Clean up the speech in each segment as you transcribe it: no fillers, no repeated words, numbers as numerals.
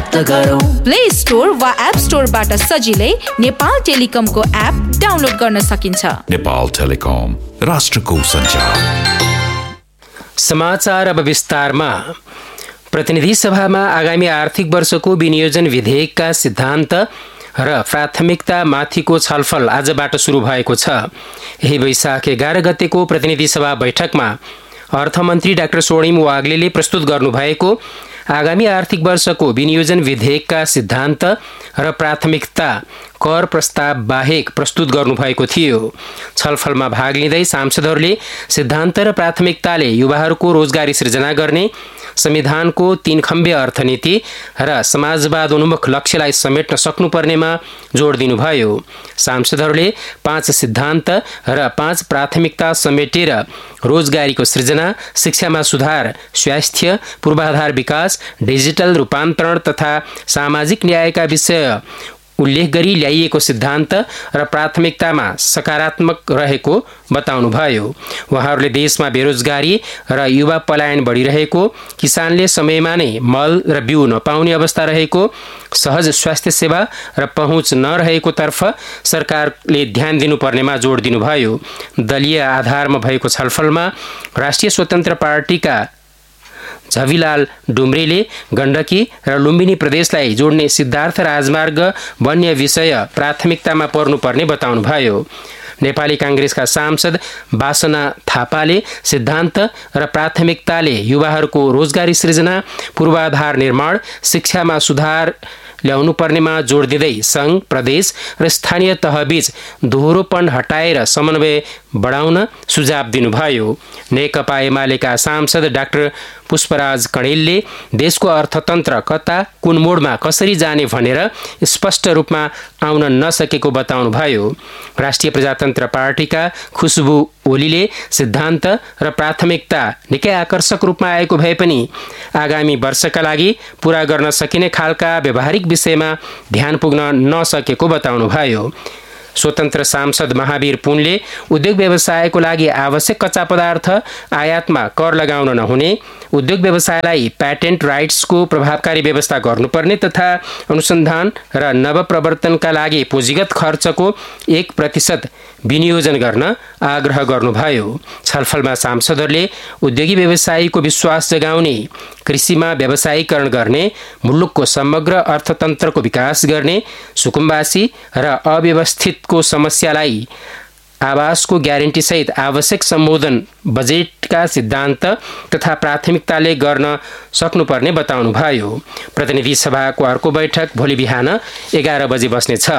प्राप्त गरौँ। Play store वा एप स्टोरबाट सजिलै नेपाल टेलिकमको एप डाउनलोड गर्न सकिन्छ। नेपाल टेलिकम, राष्ट्रको सञ्चार। समाचार अब विस्तारमा। प्रतिनिधि सभामा आगामी आर्थिक वर्षको विनियोजन विधेयकका सिद्धान्त र प्राथमिकता माथिको छलफल आजबाट सुरु भएको छ। यही वैशाख 11 गतेको प्रतिनिधि सभा बैठकमा अर्थमन्त्री डाक्टर स्वर्णिम वाग्लेले प्रस्तुत गर्नुभएको आगामी आर्थिक वर्षको विनियोजन विधेयकका सिद्धान्त र प्राथमिकता कर प्रस्ताव बाहेक प्रस्तुत गर्नुभएको थियो। छलफलमा भाग लिँदै सांसदहरूले सिद्धान्त र प्राथमिकताले युवाहरूको रोजगारी सृजना गर्ने, संविधानको 3 खम्बे अर्थनीति र समाजवाद उन्मुख लक्ष्यलाई समेट्न सक्नुपर्नेमा जोड दिनुभयो। सांसदहरूले 5 सिद्धान्त र 5 प्राथमिकता समेटेर रोजगारीको सृजना, शिक्षामा सुधार, स्वास्थ्य, पूर्वाधार विकास, डिजिटल रूपान्तरण तथा सामाजिक न्यायका विषय उल्लेख गरी ल्याइएको सिद्धान्त र प्राथमिकतामा सकारात्मक रहेको बताउनुभयो। उहाँहरूले देशमा बेरोजगारी र युवा पलायन बढिरहेको, किसानले समयमा नै मल र बिउ नपाउने अवस्था रहेको, सहज स्वास्थ्य सेवा र पहुँच नरहेको तर्फ सरकारले ध्यान दिनुपर्नेमा जोड दिनुभयो। दलीय आधारमा भएको छलफलमा राष्ट्रिय स्वतन्त्र पार्टीका झविलाल डुम्रेले गण्डकी र लुम्बिनी प्रदेशलाई जोड्ने सिद्धार्थ राजमार्ग बन्ने विषय प्राथमिकतामा पर्नुपर्ने बताउनुभयो। नेपाली कांग्रेसका सांसद वासना थापाले सिद्धान्त र प्राथमिकताले युवाहरूको रोजगारी सृजना, पूर्वाधार निर्माण, शिक्षामा सुधार ल्याउनुपर्नेमा जोड दिँदै संघ, प्रदेश र स्थानीय तहबीच दोहोरोपन हटाएर समन्वय बढाउन सुझाव दिनुभयो। नेकपा एमालेका सांसद डाक्टर पुष्पराज कणेलले देशको अर्थतन्त्र कता कुन मोडमा कसरी जाने भनेर स्पष्ट रूपमा आउन नसकेको बताउनुभयो। राष्ट्रिय प्रजातन्त्र पार्टीका खुशबु ओलीले सिद्धान्त र प्राथमिकता निकै आकर्षक रूपमा आएको भए पनि आगामी वर्षका लागि पूरा गर्न सकिने खालका व्यावहारिक विषयमा ध्यान पुग्न नसकेको बताउनुभयो। स्वतन्त्र सांसद महावीर पुनले उद्योग व्यवसायको लागि आवश्यक कच्चा पदार्थ आयातमा कर लगाउन नहुने, उद्योग व्यवसायलाई प्याटेन्ट राइट्सको प्रभावकारी व्यवस्था गर्नुपर्ने तथा अनुसन्धान र नवप्रवर्तनका लागि पुँजीगत खर्चको 1% विनियोजन गर्न आग्रह गर्नुभयो। छलफलमा सांसदहरूले उद्योगी व्यवसायीको विश्वास जगाउने, कृषिमा व्यवसायीकरण गर्ने, मुलुकको समग्र अर्थतन्त्रको विकास गर्ने, सुकुम्बासी र अव्यवस्थितको समस्यालाई आवासको ग्यारेन्टी सहित आवश्यक सम्बोधन बजेटका सिद्धान्त तथा प्राथमिकताले गर्न सक्नुपर्ने बताउनुभयो। प्रतिनिधि सभाको अर्को बैठक भोलि बिहान 11 बजे बस्नेछ।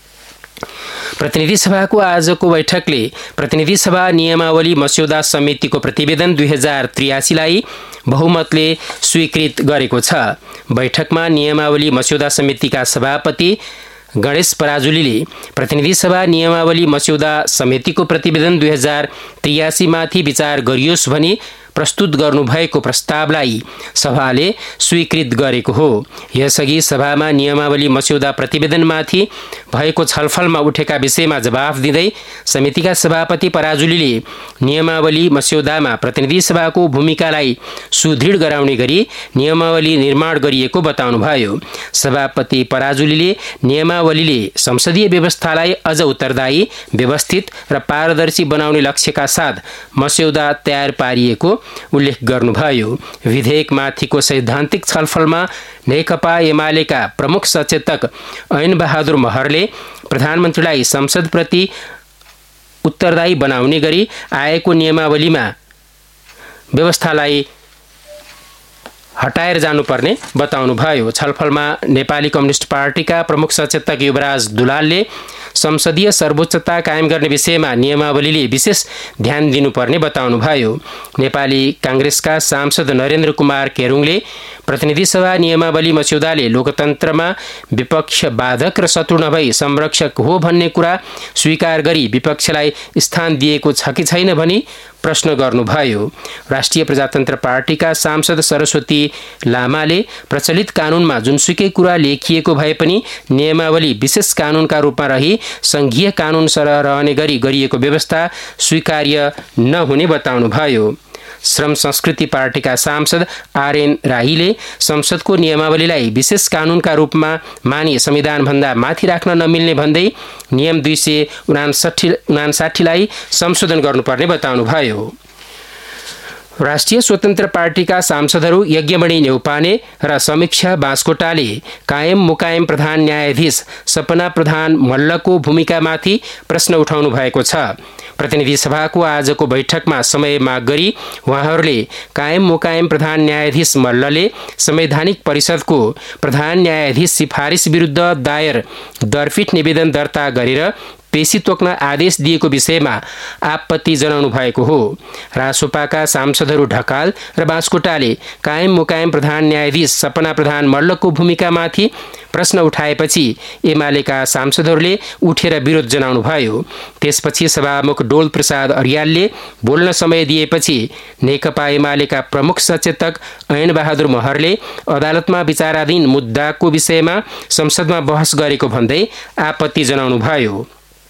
प्रतिनिधि सभाको आजको बैठकले प्रतिनिधि सभा नियमावली मस्यौदा समितिको प्रतिवेदन 2083लाई बहुमतले स्वीकृत गरेको छ। बैठकमा नियमावली मस्यौदा समितिका सभापति गणेश पराजुलीले प्रतिनिधि सभा नियमावली मस्यौदा समितिको प्रतिवेदन 2083 माथि विचार गरियोस् भनी प्रस्तुत गर्नुभएको प्रस्तावलाई सभाले स्वीकृत गरेको हो। यसअघि सभामा नियमावली मस्यौदा प्रतिवेदनमाथि भएको छलफलमा उठेका विषयमा जवाफ दिँदै समितिका सभापति पराजुलीले नियमावली मस्यौदामा प्रतिनिधि सभाको भूमिकालाई सुदृढ गराउने गरी नियमावली निर्माण गरिएको बताउनुभयो। सभापति पराजुलीले नियमावलीले संसदीय व्यवस्थालाई अझ उत्तरदायी, व्यवस्थित र पारदर्शी बनाउने लक्ष्यका साथ मस्यौदा तयार पारिएको उल्लेख गर्नुभयो। विधेयकमाथिको सैद्धान्तिक छलफलमा नेकपा एमालेका प्रमुख सचेतक ऐन बहादुर महरले प्रधानमन्त्रीलाई संसदप्रति उत्तरदायी बनाउने गरी आएको नियमावलीमा व्यवस्थालाई हटाएर जानुपर्ने बताउनुभयो। छलफलमा नेपाली कम्युनिस्ट पार्टीका प्रमुख सचेतक युवराज दुलालले संसदीय सर्वोच्चता कायम गर्ने विषयमा नियमावलीले विशेष ध्यान दिनुपर्ने बताउनुभयो। नेपाली कांग्रेसका सांसद नरेन्द्र कुमार केरुङले प्रतिनिधि सभा नियमावली मस्यौदाले लोकतन्त्रमा विपक्ष बाधक र शत्रु नभई संरक्षक हो भन्ने कुरा स्वीकार गरी विपक्षलाई स्थान दिएको छ कि छैन भनी प्रश्न गर्नुभयो। राष्ट्रिय प्रजातन्त्र पार्टीका सांसद सरस्वती लामाले प्रचलित कानूनमा जुनसुकै कुरा लेखिएको भए पनि नियमावली विशेष कानूनका रूपमा रही संघीय कानून सरह रहने गरी गरिएको व्यवस्था स्वीकार्य नहुने बताउनुभयो। श्रम संस्कृति पार्टीका सांसद आरएन राईले संसदको नियमावलीलाई विशेष कानूनका रूपमा मानि संविधानभन्दा माथि राख्न नमिल्ने भन्दै नियम 259लाई संशोधन गर्नुपर्ने बताउनुभयो। राष्ट्रिय स्वतन्त्र पार्टीका सांसदहरू यज्ञमणि न्यौपाने र समीक्षा बास्कोटाले कायम मुकायम प्रधान न्यायाधीश सपना प्रधान मल्लको भूमिकामाथि प्रश्न उठाउनु भएको छ। प्रतिनिधि सभाको आजको बैठकमा समय माग गरी उहाँहरूले कायम मुकायम प्रधान न्यायाधीश मल्लले संवैधानिक परिषदको प्रधान न्यायाधीश सिफारिस विरुद्ध दायर दरपीठ निवेदन दर्ता गरेर पेशी तोक्न आदेश दिएको विषयमा आपत्ति जनाउनु भएको हो। रासोपाका सांसदहरू ढकाल र बास्कोटाले कायम मुकायम प्रधान न्यायाधीश सपना प्रधान मल्लको भूमिकामाथि प्रश्न उठाएपछि एमालेका सांसदहरूले उठेर विरोध जनाउनु भयो। त्यसपछि सभामुख डोल प्रसाद अर्यालले बोल्न समय दिएपछि नेकपा एमालेका प्रमुख सचेतक ऐनबहादुर महरले अदालतमा विचाराधीन मुद्दाको विषयमा संसदमा बहस गरेको भन्दै आपत्ति जनाउनु भयो।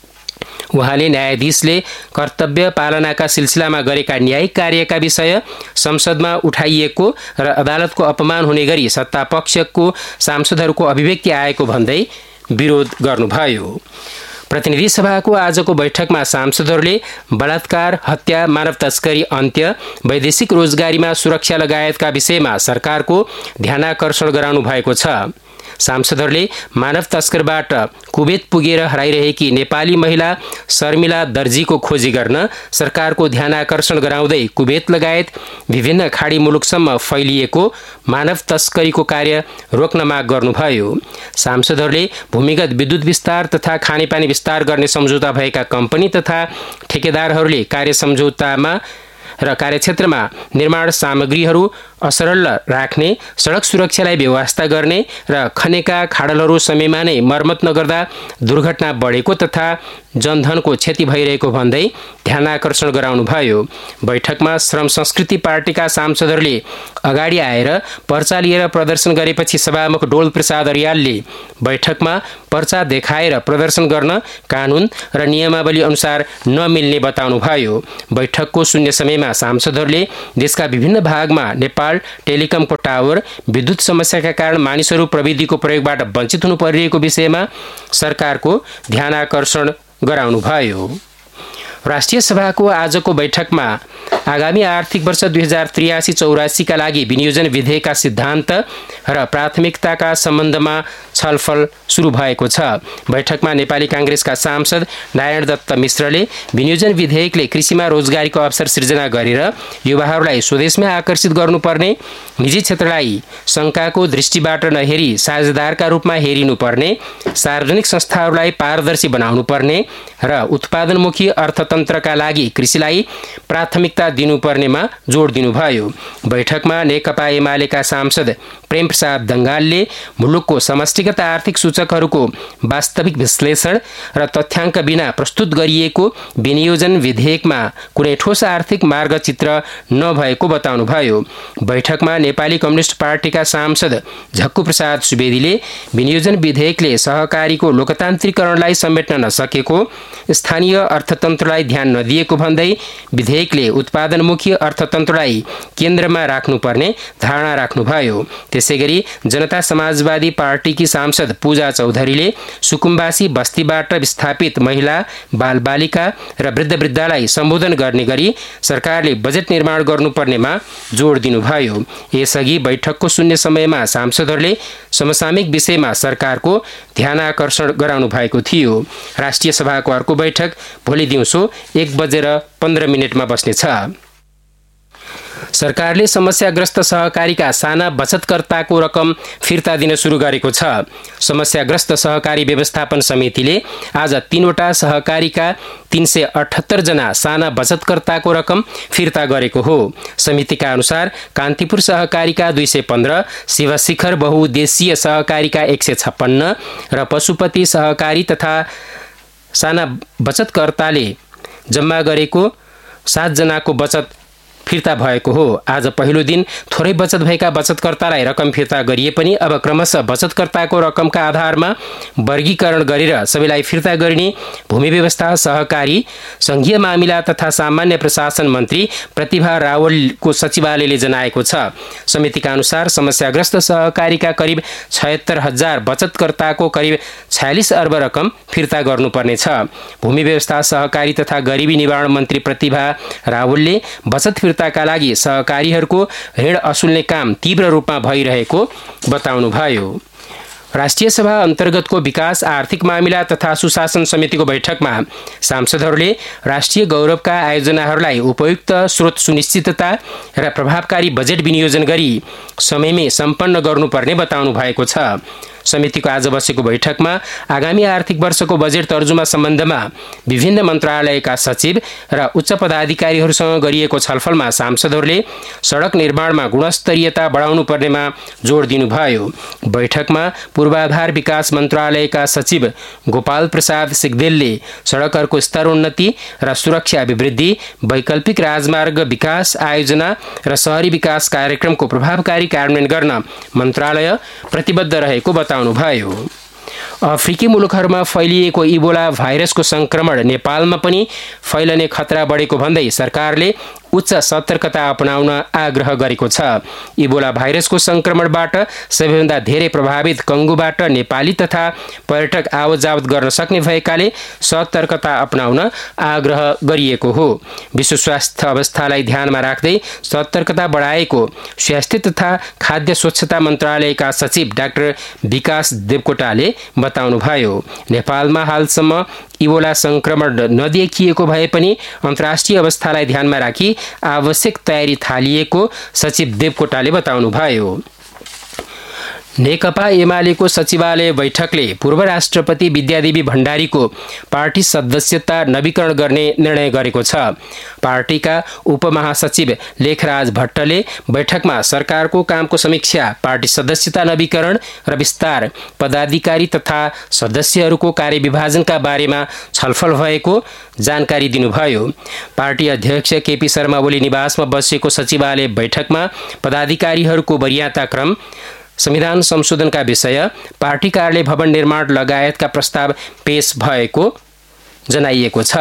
उहाँले न्यायाधीशले कर्तव्य पालनाका सिलसिलामा गरेका न्यायिक कार्यका विषय संसदमा उठाइएको र अदालतको अपमान हुने गरी सत्तापक्षको सांसदहरूको अभिव्यक्ति आएको भन्दै विरोध गर्नुभयो। प्रतिनिधि सभाको आजको बैठकमा सांसदहरूले बलात्कार, हत्या, मानव तस्करी अन्त्य, वैदेशिक रोजगारीमा सुरक्षा लगायतका विषयमा सरकारको ध्यानाकर्षण गराउनु भएको छ। सांसदहरूले मानव तस्करबाट कुवेत पुगेर हराइरहेकी नेपाली महिला शर्मिला दर्जीको खोजी गर्न सरकारको ध्यानाकर्षण गराउँदै कुवेत लगायत विभिन्न खाडी मुलुकसम्म फैलिएको मानव तस्करीको कार्य रोक्न माग गर्नुभयो। सांसदहरूले भूमिगत विद्युत विस्तार तथा खानेपानी विस्तार गर्ने सम्झौता भएका कम्पनी तथा ठेकेदारहरूले कार्य सम्झौतामा र कार्यक्षेत्रमा निर्माण सामग्रीहरू असरल राख्ने, सडक सुरक्षालाई व्यवस्था गर्ने र खनेका खाडलहरू समयमा नै मर्मत नगर्दा दुर्घटना बढेको तथा जनधनको क्षति भइरहेको भन्दै ध्यानाकर्षण गराउनुभयो। बैठकमा श्रम संस्कृति पार्टीका सांसदहरूले अगाडि आएर पर्चा लिएर प्रदर्शन गरेपछि सभामुख डोल प्रसाद अर्यालले बैठकमा पर्चा देखाएर प्रदर्शन गर्न कानून र नियमावली अनुसार नमिल्ने बताउनुभयो। बैठकको शून्य समयमा सांसदहरूले देशका विभिन्न भागमा नेपाल टेलिकमको टावर, विद्युत समस्याका कारण मानिसहरू प्रविधिको प्रयोगबाट वञ्चित हुनु परिरहेको विषयमा सरकारको ध्यानाकर्षण गराउनुभयो। राष्ट्रिय सभाको आजको बैठकमा आगामी आर्थिक वर्ष 2083-84 का लागि विनियोजन विधेयकका सिद्धान्त र प्राथमिकताका सम्बन्धमा छलफल सुरु भएको छ। बैठकमा नेपाली कांग्रेसका सांसद नारायण दत्त मिश्रले विनियोजन विधेयकले कृषिमा रोजगारीको अवसर सृजना गरेर युवाहरूलाई स्वदेशमै आकर्षित गर्नुपर्ने, निजी क्षेत्रलाई शंकाको दृष्टिबाट नहेरी साझेदारका रूपमा हेरिनुपर्ने, सार्वजनिक संस्थाहरूलाई पारदर्शी बनाउनुपर्ने र उत्पादनमुखी अर्थतन्त्रका लागि कृषिलाई प्राथमिकता दिनुपर्नेमा जोड दिनुभयो। बैठकमा नेकपा एमालेका सांसद प्रेम प्रसाद दंगालले मुलुकको समष्टिगत आर्थिक सूचकहरूको वास्तविक विश्लेषण र तथ्याङ्क बिना प्रस्तुत गरिएको विनियोजन विधेयकमा कुनै ठोस आर्थिक मार्गचित्र नभएको बताउनुभयो। बैठकमा नेपाली कम्युनिस्ट पार्टीका सांसद झक्कु प्रसाद सुवेदीले विनियोजन विधेयकले सहकारीको लोकतान्त्रिकरणलाई समेट्न नसकेको, स्थानीय अर्थतन्त्रलाई ध्यान नदिएको भन्दै विधेयकले उत्पादनमुखी अर्थतन्त्रलाई केन्द्रमा राख्नुपर्ने धारणा राख्नुभयो। त्यसैगरी जनता समाजवादी पार्टीकी सांसद पूजा चौधरीले सुकुम्बासी बस्तीबाट विस्थापित महिला, बालबालिका र वृद्धवृद्धालाई सम्बोधन गर्ने गरी सरकारले बजेट निर्माण गर्नुपर्नेमा जोड दिनुभयो। यसअघि बैठकको शून्य समयमा सांसदहरूले समसामयिक विषयमा सरकारको ध्यानाकर्षण गराउनु भएको थियो। राष्ट्रिय सभाको अर्को बैठक भोलि दिउँसो 1:15 बस्नेछ। सरकारले समस्याग्रस्त सहकारीका साना बचतकर्ताको रकम फिर्ता दिन सुरु गरेको छ। समस्याग्रस्त सहकारी व्यवस्थापन समितिले आज 3वटा सहकारीका 378 जना साना बचतकर्ताको रकम फिर्ता गरेको हो। समितिका अनुसार कान्तिपुर सहकारीका 215, शिवशिखर बहुउद्देशीय सहकारीका 156 र पशुपति सहकारी तथा साना बचतकर्ताले जम्मा गरेको 7 जनाको बचत फिर्ता भएको हो। आज पहिलो दिन थोरै बचत भएका बचतकर्तालाई रकम फिर्ता गरिए पनि अब क्रमशः बचतकर्ताको रकमका आधारमा वर्गीकरण गरेर सबैलाई फिर्ता गरिने भूमि व्यवस्था, सहकारी, संघीय मामिला तथा सामान्य प्रशासन मन्त्री प्रतिभा रावलको सचिवालयले जनाएको छ। समितिका अनुसार समस्याग्रस्त सहकारीका करिब 76,000 बचतकर्ताको करिब 46 अर्ब रकम फिर्ता गर्नुपर्नेछ। भूमि व्यवस्था, सहकारी तथा गरिबी निवारण मन्त्री प्रतिभा रावलले बचत फिर्ताका लागि सहकारीहरूको ऋण असुल्ने काम तीव्र रूपमा भइरहेको बताउनुभयो। राष्ट्रिय सभा अन्तर्गतको विकास, आर्थिक मामिला तथा सुशासन समितिको बैठकमा सांसदहरूले राष्ट्रिय गौरवका आयोजनाहरूलाई उपयुक्त स्रोत, सुनिश्चितता र प्रभावकारी बजेट विनियोजन गरी समयमै सम्पन्न गर्नुपर्ने बताउनु भएको छ। समितिको आज बसेको बैठकमा आगामी आर्थिक वर्षको बजेट तर्जुमा सम्बन्धमा विभिन्न मन्त्रालयका सचिव र उच्च पदाधिकारीहरूसँग गरिएको छलफलमा सांसदहरूले सडक निर्माणमा गुणस्तरीयता बढाउनु पर्नेमा जोड दिनुभयो। बैठकमा पूर्वाधार विकास मन्त्रालयका सचिव गोपाल प्रसाद सिग्देलले सडकहरूको स्तरोन्नति र सुरक्षा अभिवृद्धि, वैकल्पिक राजमार्ग विकास आयोजना र शहरी विकास कार्यक्रमको प्रभावकारी कार्यान्वयन गर्न मन्त्रालय प्रतिबद्ध रहेको बताउनुभयो। अफ्रिकी मुलुकहरूमा फैलिएको इबोला भाइरसको संक्रमण नेपालमा पनि फैलने खतरा बढेको भन्दै सरकारले उच्च सतर्कता अपनाउन आग्रह गरेको छ। इबोला भाइरसको संक्रमणबाट सबैभन्दा धेरै प्रभावित कङ्गोबाट नेपाली तथा पर्यटक आवत जावत गर्न सक्ने भएकाले सतर्कता अपनाउन आग्रह गरिएको हो। विश्व स्वास्थ्य अवस्थालाई ध्यानमा राख्दै सतर्कता बढाएको स्वास्थ्य तथा खाद्य स्वच्छता मन्त्रालयका सचिव डाक्टर विकास देवकोटाले बताउनुभयो। नेपालमा हालसम्म इबोला संक्रमण नदेखिएको भए पनि अन्तर्राष्ट्रिय अवस्थालाई ध्यानमा राखी आवश्यक तयारी थालिएको सचिव देवकोटाले बताउनुभयो। नेकपा एमालेको सचिवालय बैठकले पूर्व राष्ट्रपति विद्यादेवी भण्डारीको पार्टी सदस्यता नवीकरण गर्ने निर्णय गरेको छ। पार्टीका उपमहासचिव लेखराज भट्टले बैठकमा सरकारको कामको समीक्षा, पार्टी सदस्यता नवीकरण र विस्तार, पदाधिकारी तथा सदस्यहरूको कार्यविभाजनका बारेमा छलफल भएको जानकारी दिनुभयो। पार्टी अध्यक्ष केपी शर्मा ओली निवासमा बसेको सचिवालय बैठकमा पदाधिकारीहरूको वरियता क्रम, संविधान संशोधनका विषय, पार्टी कार्यालय भवन निर्माण लगायतका प्रस्ताव पेश भएको जनाइएको छ।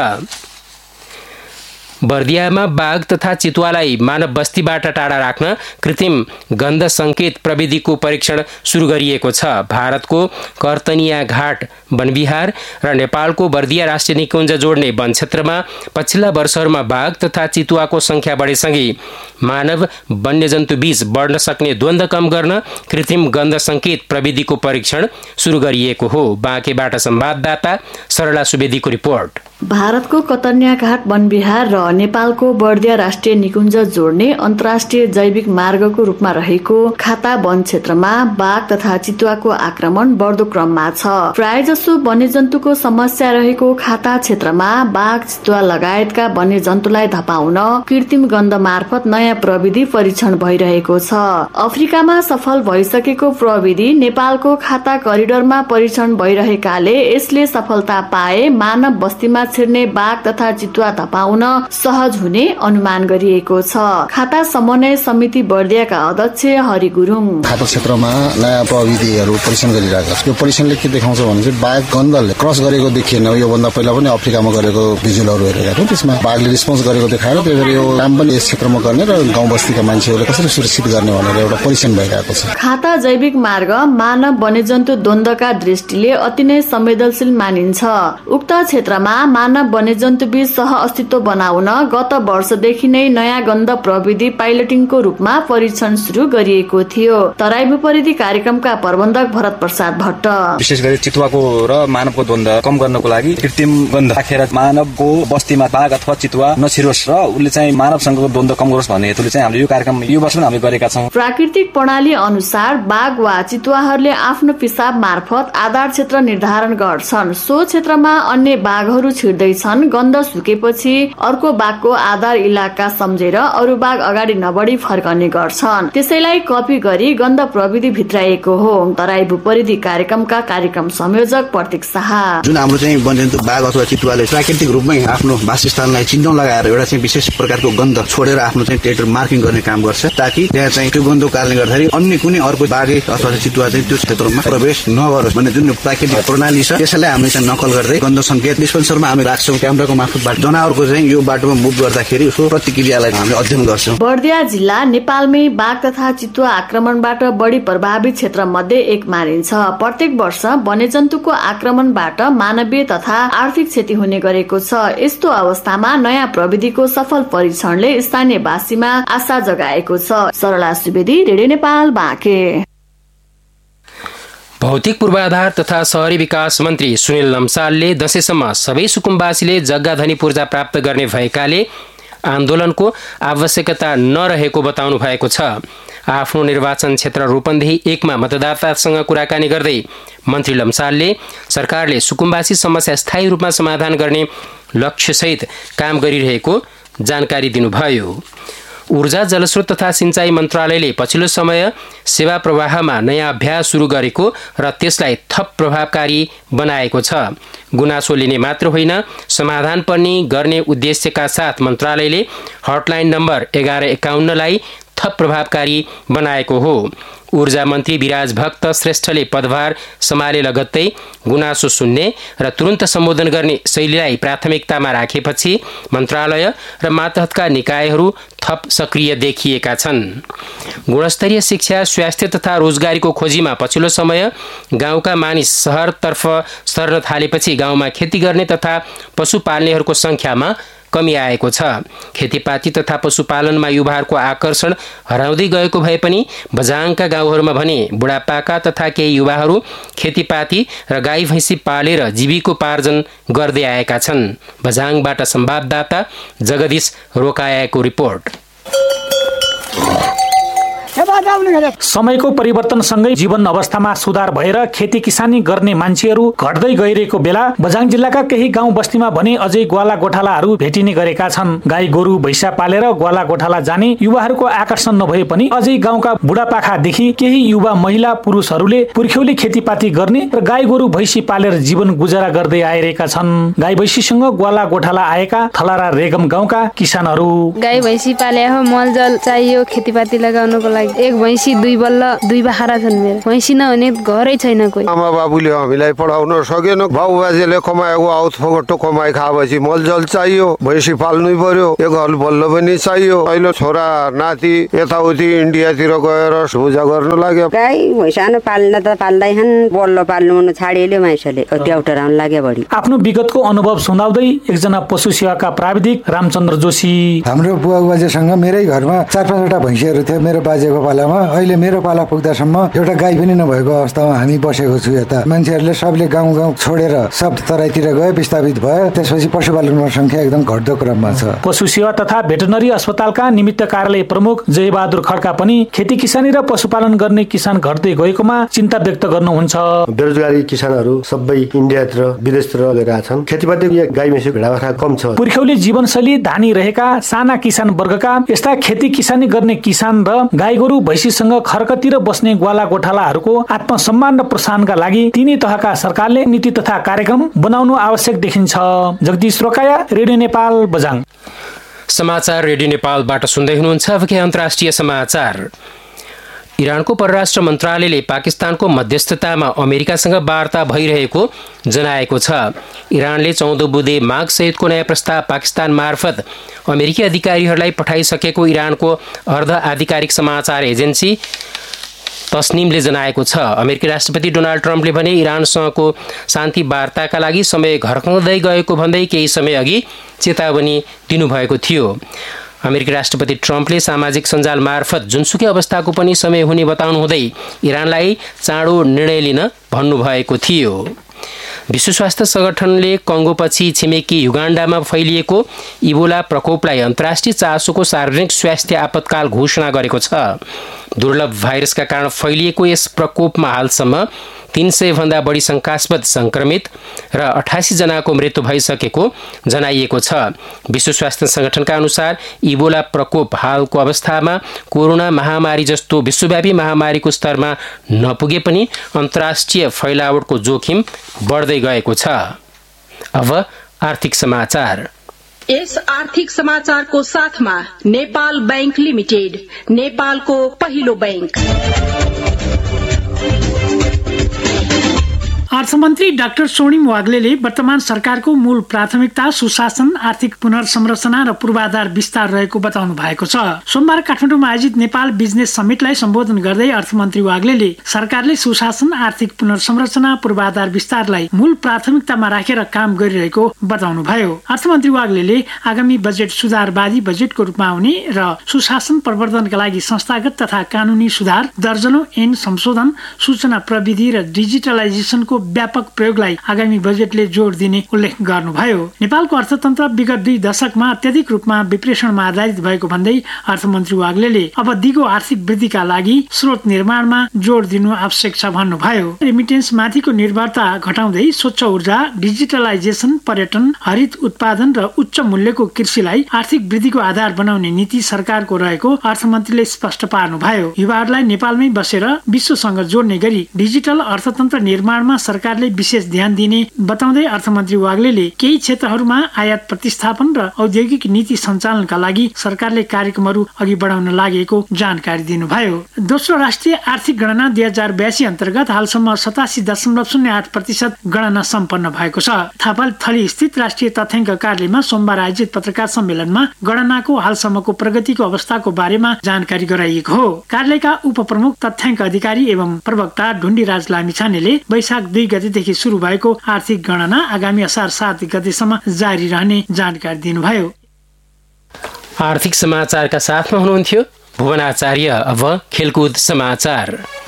बर्दियामा बाघ तथा चितुवालाई मानव बस्तीबाट टाढा राख्न कृत्रिम गन्ध संकेत प्रविधिको परीक्षण सुरु गरिएको छ। भारतको कर्तनिया घाट वनविहार र नेपालको बर्दिया राष्ट्रिय निकुञ्ज जोड्ने वन क्षेत्रमा पछिल्ला वर्षहरूमा बाघ तथा चितुवाको संख्या बढेसँगै मानव वन्यजन्तु बीच बढ्न सक्ने द्वन्द्व कम गर्न कृत्रिम गन्ध संकेत प्रविधिको परीक्षण सुरु गरिएको हो। बाँकेबाट संवाददाता सरला सुवेदीको रिपोर्ट। भारतको कतन्या घाट वनविहार र नेपालको बर्दिया राष्ट्रिय निकुञ्ज जोड्ने अन्तर्राष्ट्रिय जैविक मार्गको रूपमा रहेको खाता वन क्षेत्रमा बाघ तथा चितुवाको आक्रमण बढ्दो क्रममा छ। प्रायजसो वन्यजन्तुको समस्या रहेको खाता क्षेत्रमा बाघ, चितुवा लगायतका वन्यजन्तुलाई धपाउन कृत्रिम गन्ध मार्फत नयाँ प्रविधि परीक्षण भइरहेको छ। अफ्रिकामा सफल भइसकेको प्रविधि नेपालको खाता करिडोरमा परीक्षण भइरहेकाले यसले सफलता पाए मानव बस्तीमा छिर्ने बाघ तथा चितुवा धपाउन सहज हुने अनुमान गरिएको छ। खाता समन्वय समिति बर्दियाका अध्यक्ष हरि गुरुङ, खाता क्षेत्रमा नयाँ प्रविधिहरू परीक्षण गरिरहेका छ। यो परीक्षणले के देखाउँछ भने चाहिँ बाघ गन्धले क्रस गरेको देखिएन। योभन्दा पहिला पनि अफ्रिकामा गरेको भिजुअलहरू हेरेका थियौँ, त्यसमा बाघले रिस्पोन्स गरेको देखाएर त्यही भएर यो काम पनि यस क्षेत्रमा गर्ने र गाउँ बस्तीका मान्छेहरूले कसरी सुरक्षित गर्ने भनेर एउटा परीक्षण भइरहेको छ। खाता जैविक मार्ग मानव वन्यजन्तु द्वन्द्वका दृष्टिले अति नै संवेदनशील मानिन्छ। उक्त क्षेत्रमा मानव वन्यजन्तु बीच सह अस्तित्व बनाउन गत वर्षदेखि नै नयाँ गन्ध प्रविधि पाइलटिङको रूपमा परीक्षण सुरु गरिएको थियो। तराई विपरीत कार्यक्रमका प्रबन्धक भरत प्रसाद भट्ट, विशेष गरी चितुवाको र मानवको द्वन्द्व कम गर्नको लागि कृत्रिम गन्ध राखेर मानवको बस्तीमा बाघ अथवा चितुवा नछिरोस् र उसले चाहिँ मानवसँगको द्वन्द्व कम गरोस् भन्ने हेतुले चाहिँ हामीले यो कार्यक्रम यो वर्ष पनि हामीले गरेका छौँ। प्राकृतिक प्रणाली अनुसार बाघ वा चितुवाहरूले आफ्नो पिसाब मार्फत आधार क्षेत्र निर्धारण गर्छन्। सो क्षेत्रमा अन्य बाघहरू छिर्दैछन्। गन्ध सुकेपछि अर्को बाघको आधार इलाका सम्झेर अरू बाघ अगाडि नबढी फर्कने गर्छन्। त्यसैलाई कपी गरी गन्ध प्रविधि भित्राइएको हो। तराई भूपरिधि कार्यक्रमका कार्यक्रम संयोजक प्रतीक शाह, जुन हाम्रो चाहिँ वन्यजन्तु बाघ अथवा चितुवाले प्राकृतिक रूपमै आफ्नो वासस्थानलाई चिन्ह लगाएर एउटा चाहिँ विशेष प्रकारको गन्ध छोडेर आफ्नो चाहिँ टेरिटोरी मार्किङ गर्ने काम गर्छ, ताकि त्यहाँ चाहिँ त्यो गन्धको कारणले गर्दाखेरि अन्य कुनै अर्को बाघे अथवा चितुवा चाहिँ त्यो क्षेत्रमा प्रवेश नगरोस् भन्ने जुन प्राकृतिक प्रणाली छ त्यसैलाई हामीले चाहिँ नकल गर्दै गन्ध सङ्केत डिस्पेन्सरमा हामी राख्छौँ। क्यामेराको मार्फतबाट जनावरको चाहिँ यो बाटोमा मुभ गर्दाखेरि उसको प्रतिक्रियालाई हामीले अध्ययन गर्छौँ। बर्दिया जिल्ला नेपालमै बाघ तथा चितुवा आक्रमणबाट बढी प्रभावित क्षेत्र मध्ये एक मानिन्छ। प्रत्येक वर्ष वन्यजन्तुको आक्रमणबाट मानवीय तथा आर्थिक क्षति हुने गरेको छ। यस्तो अवस्थामा नयाँ प्रविधिको सफल परीक्षणले स्थानीयवासीमा आशा जगाएको छ। सरला सुवेदी, रेडियो नेपाल, बाँके। भौतिक पूर्वाधार तथा शहरी विकास मन्त्री सुनिल लम्सालले दशैंसम्म सबै सुकुम्बासीले जग्गाधनी पूर्जा प्राप्त गर्ने भएकाले आन्दोलनको आवश्यकता नरहेको बताउनु भएको छ। आफ्नो निर्वाचन क्षेत्र रूपन्देही 1 मा मतदातासँग कुराकानी गर्दै मन्त्री लम्सालले सरकारले सुकुम्बासी समस्या स्थायी रूपमा समाधान गर्ने लक्ष्यसहित काम गरिरहेको जानकारी दिनुभयो। ऊर्जा, जलस्रोत तथा सिंचाई मन्त्रालयले पछिल्लो समय सेवा प्रवाहमा नयाँ अभ्यास सुरु गरेको र त्यसलाई थप प्रभावकारी बनाएको छ। गुनासो लिने मात्र होइन, समाधान पनि गर्ने उद्देश्यका साथ मन्त्रालयले हटलाइन नम्बर 1151 लाई थप प्रभावकारी बनाएको हो। ऊर्जा मन्त्री विराज भक्त श्रेष्ठले पदभार सम्हाले लगत्तै गुनासो सुन्ने र तुरन्त सम्बोधन गर्ने शैलीलाई प्राथमिकतामा राखेपछि मन्त्रालय र मातहतका निकायहरू थप सक्रिय देखिएका छन्। गुणस्तरीय शिक्षा, स्वास्थ्य तथा रोजगारीको खोजीमा पछिल्लो समय गाउँका मानिस शहरतर्फ सर्न थालेपछि गाउँमा खेती गर्ने तथा पशु पाल्नेहरूको संख्यामा कमी आएको छ। खेतीपाती तथा पशुपालनमा युवाहरूको आकर्षण हराउँदै गएको भए पनि बझाङका गाउँहरूमा भने बुढापाका तथा केही युवाहरू खेतीपाती र गाई भैँसी पालेर जीविकोपार्जन गर्दै आएका छन्। बझाङबाट संवाददाता जगदीश रोकायाको रिपोर्ट। समयको परिवर्तनसँगै जीवन अवस्थामा सुधार भएर खेती किसानी गर्ने मान्छेहरू घट्दै गइरहेको बेला बझाङ जिल्लाका केही गाउँ बस्तीमा भने अझै ग्वाला गोठालाहरू भेटिने गरेका छन्। गाई गोरु भैँसा पालेर ग्वाला गोठाला जाने युवाहरूको आकर्षण नभए पनि अझै गाउँका बुढापाखादेखि केही युवा महिला पुरुषहरूले पुर्ख्यौली खेतीपाती गर्ने र गाई गोरु भैँसी पालेर जीवन गुजारा गर्दै आइरहेका छन्। गाई भैँसीसँग ग्वाला गोठाला आएका थलारा रेगम गाउँका किसानहरू, गाई भैँसी पाले हो, मलजल चाहियो खेतीपाती लगाउनको लागि। एक भैँसी 2 बल्ल 2 बाख्रा छन् मेरो। भैँसी नहुने घरै छैन कोही। आमा बाबुले हामीलाई पढाउन सकेन, बाबु बाजेले कमाएको आउट फोगटो कमाइ खाएपछि मलजल चाहियो, भैँसी पाल्नै पर्यो, एक हल बल्ल पनि चाहियो। अहिले छोरा नाति यताउति इन्डियातिर गएर पूजा गर्न लाग्यो। गाई भैँसा पाल्न त पाल्दैछन्, बल्ल पाल्नु छाडिएले मान्छेले ट्याउटराउन लाग्यो बढी। आफ्नो विगतको अनुभव सुनाउँदै एकजना पशु सेवाका प्राविधिक रामचन्द्र जोशी, हाम्रो बुवा बाजेसँग मेरै घरमा 4-5 वटा भैँसीहरू थियो मेरो बाजेको पालामा। अहिले मेरो पाला पुग्दासम्म एउटा गाई पनि नभएको अवस्थामा हामी बसेको छु। यता मान्छेहरूले सबले गाउँ छोडेर सब तराईतिर गए, विस्थापित भयो। त्यसपछि पशुपालनको संख्या एकदम घट्दो क्रममा छ। पशु सेवा तथा भेटनरी अस्पतालका निमित्त कार्यालय प्रमुख जयबहादुर खड्का पनि खेती किसानी र पशुपालन गर्ने किसान घट्दै गएकोमा चिन्ता व्यक्त गर्नुहुन्छ। बेरोजगारी किसानहरू सबै इन्डियातिर विदेशतिर गएका छन्। खेतीपाती गाई भैँसी भेडा बाख्रा कम छ। पुर्ख्यौली जीवनशैली धानी रहेका साना किसान वर्गका यस्ता खेती किसानी गर्ने किसान र गाई गोरु भैँसीसँग खर्कतिर बस्ने ग्वाला गोठालाहरूको आत्मसम्मान र प्रोत्साहनका लागि तिनै तहका सरकारले नीति तथा कार्यक्रम बनाउनु आवश्यक देखिन्छ। जगदीश रोकाया, रेडियो नेपाल, बझाङ। समाचार रेडियो नेपालबाट सुन्दै हुनुहुन्छ। अब के अन्तर्राष्ट्रिय समाचार। इरानको परराष्ट्र मन्त्रालयले पाकिस्तानको मध्यस्थतामा अमेरिकासँग वार्ता भइरहेको जनाएको छ। इरानले 14 बुँदे माग सहितको नयाँ प्रस्ताव पाकिस्तान मार्फत अमेरिकी अधिकारीहरूलाई पठाइसकेको इरानको अर्ध आधिकारिक समाचार एजेन्सी तस्निमले जनाएको छ। अमेरिकी राष्ट्रपति डोनाल्ड ट्रम्पले भने इरानसँगको शान्ति वार्ताका लागि समय घर्काउँदै गएको भन्दै केही समय अघि चेतावनी दिनुभएको थियो। अमेरिकी राष्ट्रपति ट्रम्पले सामाजिक सञ्जाल मार्फत जुनसुकै अवस्थाको पनि समय हुने बताउनुहुँदै इरानलाई चाँडो निर्णय लिन भन्नुभएको थियो। विश्व स्वास्थ्य संगठनले कङ्गोपछि छिमेकी युगान्डामा फैलिएको इबोला प्रकोपलाई अन्तर्राष्ट्रिय चासोको सार्वजनिक स्वास्थ्य आपतकाल घोषणा गरेको छ। दुर्लभ भाइरसका कारण फैलिएको यस प्रकोपमा हालसम्म 300 भन्दा बढी शङ्कास्पद संक्रमित र 88 जनाको मृत्यु भइसकेको जनाइएको छ। विश्व स्वास्थ्य संगठनका अनुसार इबोला प्रकोप हालको अवस्थामा कोरोना महामारी जस्तो विश्वव्यापी महामारीको स्तरमा नपुगे पनि अन्तर्राष्ट्रिय फैलावटको जोखिम बढ्दै गएको छ। अब आर्थिक समाचार। यस आर्थिक समाचारको साथमा नेपाल बैंक लिमिटेड, नेपालको पहिलो बैंक। अर्थमन्त्री डाक्टर स्वर्णिम वाग्लेले वर्तमान सरकारको मूल प्राथमिकता सुशासन, आर्थिक पुनर्संरचना र पूर्वाधार विस्तार रहेको बताउनु भएको छ। सोमबार काठमाडौँमा आयोजित नेपाल बिजनेस समिटलाई सम्बोधन गर्दै अर्थमन्त्री वाग्लेले सरकारले सुशासन, आर्थिक पुनर्संरचना, पूर्वाधार विस्तारलाई मूल प्राथमिकतामा राखेर काम गरिरहेको बताउनुभयो। अर्थमन्त्री वाग्लेले आगामी बजेट सुधारवादी बजेटको रूपमा आउने र सुशासन प्रवर्धनका लागि संस्थागत तथा कानूनी सुधार, दर्जनौं ऐन संशोधन, सूचना प्रविधि र डिजिटलाइजेसनको व्यापक प्रयोगलाई आगामी बजेटले जोड दिने उल्लेख गर्नुभयो। नेपालको अर्थतन्त्र विगत 2 दशकमा अत्याधिक रूपमा विप्रेषणमा आधारित भएको भन्दै अर्थमन्त्री वाग्लेले अब दिगो आर्थिक वृद्धिका लागि स्रोत निर्माणमा जोड दिनु आवश्यक छ भन्नुभयो। रेमिटेन्स माथिको निर्भरता घटाउँदै स्वच्छ ऊर्जा, डिजिटलाइजेसन, पर्यटन, हरित उत्पादन र उच्च मूल्यको कृषिलाई आर्थिक वृद्धिको आधार बनाउने नीति सरकारको रहेको अर्थमन्त्रीले स्पष्ट पार्नुभयो। युवाहरूलाई नेपालमै बसेर विश्वसँग जोड्ने गरी डिजिटल अर्थतन्त्र निर्माणमा सरकारले विशेष ध्यान दिने बताउँदै अर्थमन्त्री वाग्लेले केही क्षेत्रहरूमा आयात प्रतिस्थापन र औद्योगिक नीति सञ्चालनका लागि सरकारले कार्यक्रमहरू अघि बढाउन लागेको जानकारी दिनुभयो। दोस्रो राष्ट्रिय आर्थिक गणना 2082 अन्तर्गत हालसम्म 87.08% गणना सम्पन्न भएको छ। थापाथली स्थित राष्ट्रिय तथ्याङ्क कार्यालयमा सोमबार आयोजित पत्रकार सम्मेलनमा गणनाको हालसम्मको प्रगतिको अवस्थाको बारेमा जानकारी गराइएको हो। कार्यालयका उपप्रमुख तथ्याङ्क अधिकारी एवं प्रवक्ता ढुण्डीराज लामिछानेले वैशाख 2 गतेदेखि सुरु भएको आर्थिक गणना आगामी असार 7 गतेसम्म जारी रहने जानकारी दिनुभयो। आर्थिक समाचारका साथमा हुनुहुन्थ्यो भुवन आचार्य। अब खेलकुद समाचार।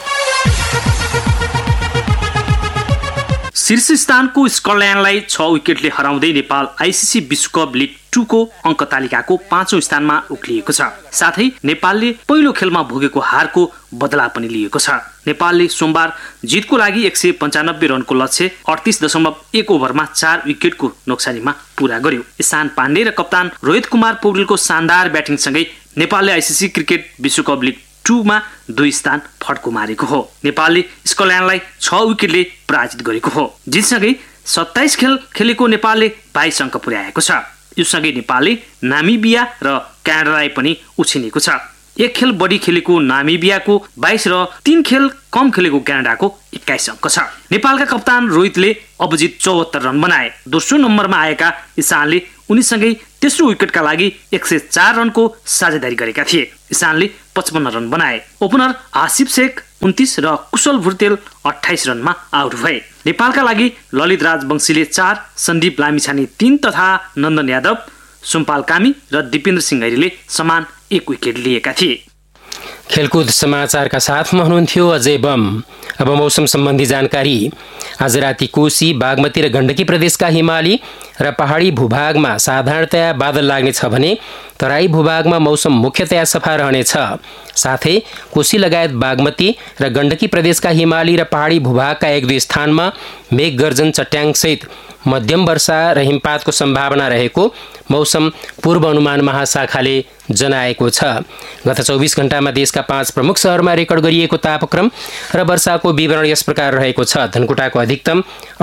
शीर्ष स्थानको स्कटल्यान्डलाई 6 विकेटले हराउँदै नेपाल आइसिसी विश्वकप लिग 2 को अङ्क तालिकाको 5औं स्थानमा उक्लिएको छ। साथै नेपालले पहिलो खेलमा भोगेको हारको बदला पनि लिएको छ। नेपालले सोमबार जितको लागि 195 रनको लक्ष्य 38.1 ओभरमा 4 विकेटको नोक्सानीमा पूरा गर्यो। ईशान पाण्डे र कप्तान रोहित कुमार पौडेलको शानदार ब्याटिङसँगै नेपालले आइसिसी क्रिकेट विश्वकप लिग 2 मा 2 स्थान फड्को मारेको हो। नेपालले स्कटल्यान्डलाई 6 विकेटले पराजित गरेको हो। जितसँगै 27 खेल खेलेको नेपालले 22 अङ्क पुर्याएको छ। योसँगै नेपालले नामिबिया र क्यानाडालाई पनि उछिनेको छ। 1 खेल बढी खेलेको नामिबियाको 22 र 3 खेल कम खेलेको क्यानाडाको 21 अङ्क छ। नेपालका कप्तान रोहितले अभिजित 74 रन बनाए। दोस्रो नम्बरमा आएका ईशानले उनीसँगै तेस्रो विकेटका लागि 104 रनको साझेदारी गरेका थिए। ईशानले 55 रन बनाए। ओपनर आसिफ शेख 29 र कुशल भुर्तेल 28 रनमा आउट भए। नेपालका लागि ललित राजवंशीले 4, सन्दीप लामिछाने 3 तथा नन्दन यादव, सुमपाल कामी र दिपेन्द्र सिंहले समान 1 विकेट लिएका थिए। खेलकुद समाचारका साथमा हुनुहुन्थ्यो अजय बम। अब मौसम सम्बन्धी जानकारी। आज राति कोशी, बागमती र गण्डकी प्रदेशका हिमाली र पहाडी भूभागमा साधारणतया बादल लाग्नेछ भने तराई भूभागमा मौसम मुख्यतया सफा रहनेछ। साथै कोशी लगायत बागमती र गण्डकी प्रदेशका हिमाली र पहाडी भूभागका 1-2 स्थानमा मेघ गर्जन, चट्याङसहित मध्यम वर्षा र हिमपातको सम्भावना रहेको मौसम पूर्व अनुमान महाशाखाले जनाएको छ। गत 24 घण्टामा देशका 5 प्रमुख शहरमा रेकर्ड गरिएको तापक्रम र वर्षाको विवरण यस प्रकार रहेको छ। धनकुटाको अधिकतम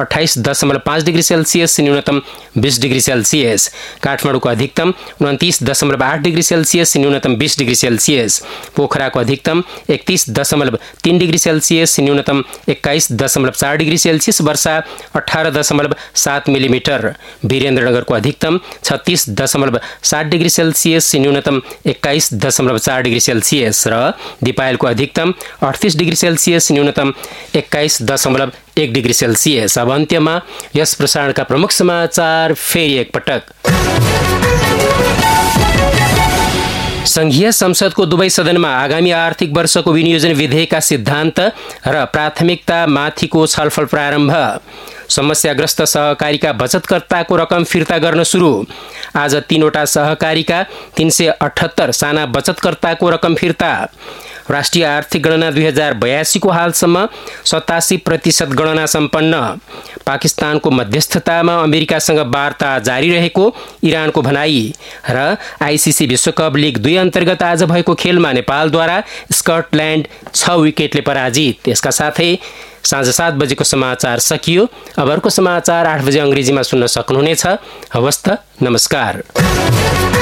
28.5 डिग्री सेल्सियस, न्यूनतम 20 डिग्री सेल्सियस। काठमाडौँको अधिकतम 29.8 डिग्री सेल्सियस, न्यूनतम 20 डिग्री सेल्सियस। पोखराको अधिकतम 31.3 डिग्री सेल्सियस, न्यूनतम 21.4 डिग्री सेल्सियस, वर्षा 18.7 मिलिमिटर। वीरेन्द्रनगरको अधिकतम 36.7 डिग्री सेल्सियस, न्यूनतम 21.4 डिग्री सेल्सियस र दिपायलको अधिकतम 38 डिग्री सेल्सियस, न्यूनतम 21.1 डिग्री सेल्सियस। अब अन्त्यमा यस प्रसारणका प्रमुख समाचार फेरि एकपटक। संघीय संसदको दुवै सदनमा आगामी आर्थिक वर्षको विनियोजन विधेयकका सिद्धान्त र प्राथमिकतामाथिको छलफल प्रारम्भ। समस्याग्रस्त सहकारीका बचतकर्ताको रकम फिर्ता गर्न सुरु। आज 3वटा सहकारीका 378 साना बचतकर्ताको रकम फिर्ता। राष्ट्रिय आर्थिक गणना 2082 को हालसम्म 87% गणना सम्पन्न। पाकिस्तानको मध्यस्थतामा अमेरिकासँग वार्ता जारी रहेको इरानको भनाई। र आईसीसी विश्वकप लिग 2 अन्तर्गत आज भएको खेलमा नेपालद्वारा स्कटल्यान्ड 6 विकेटले पराजित। यसका साथै साँझ 7 बजेको समाचार सकियो। अब अर्को समाचार 8 बजे अङ्ग्रेजीमा सुन्न सक्नुहुनेछ। हवस् त, नमस्कार।